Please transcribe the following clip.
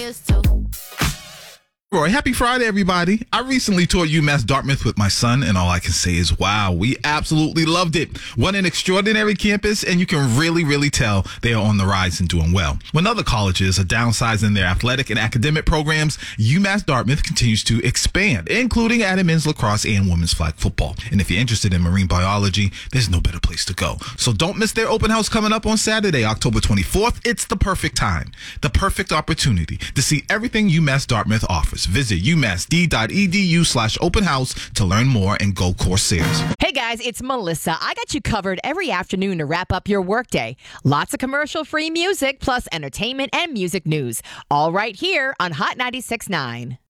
Roy, happy Friday, everybody. I recently toured UMass Dartmouth with my son, and all I can say is, wow, we absolutely loved it. What an extraordinary campus, and you can really tell they are on the rise and doing well. When other colleges are downsizing their athletic and academic programs, UMass Dartmouth continues to expand, including adding men's lacrosse and women's flag football. And if you're interested in marine biology, there's no better place to go. So don't miss their open house coming up on Saturday, October 24th. It's the perfect time, the perfect opportunity to see everything UMass Dartmouth offers. Visit umassd.edu/open house to learn more and go Corsairs. Hey guys, it's Melissa. I got you covered every afternoon to wrap up your workday. Lots of commercial-free music, plus entertainment and music news. All right here on Hot 96.9.